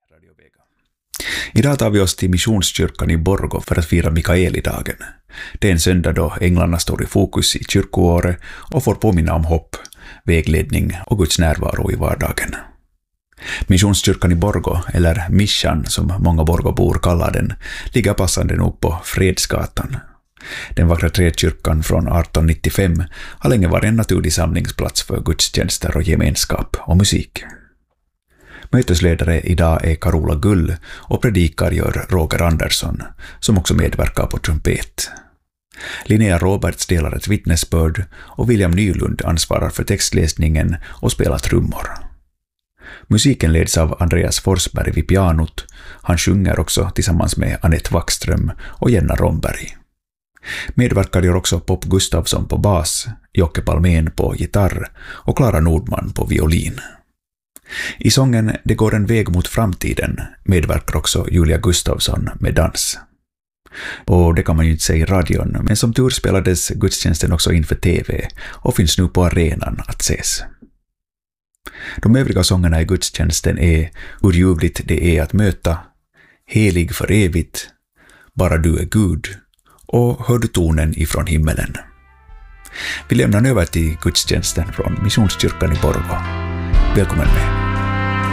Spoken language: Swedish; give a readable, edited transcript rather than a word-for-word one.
Radio Vega. Idag tar vi oss till Missionskyrkan i Borgå för att fira Mikaelidagen. Det är en söndag då änglarna står i fokus i kyrkoåret och får påminna om hopp, vägledning och Guds närvaro i vardagen. Missionskyrkan i Borgå, eller Mission som många Borgåbor kallar den, ligger passande nog på Fredsgatan. Den vackra träkyrkan från 1895 har länge varit en naturlig samlingsplats för gudstjänster och gemenskap och musik. Mötesledare idag är Carola Gull och predikar gör Roger Andersson, som också medverkar på trumpet. Linnea Roberts delar ett vittnesbörd och William Nylund ansvarar för textläsningen och spelar trummor. Musiken leds av Andreas Forsberg vid pianot. Han sjunger också tillsammans med Annette Wackström och Jenna Romberg. Medverkar gör också Pop Gustafsson på bas, Jocke Palmén på gitarr och Klara Nordman på violin. I sången Det går en väg mot framtiden medverkar också Julia Gustafsson med dans. Och det kan man ju inte säga i radion, men som tur spelades gudstjänsten också inför TV och finns nu på arenan att ses. De övriga sångerna i gudstjänsten är Hur ljuvligt det är att möta, Helig för evigt, Bara du är Gud och Hör du tonen ifrån himmelen. Vi lämnar över till gudstjänsten från Missionskyrkan i Borgå. Välkommen med.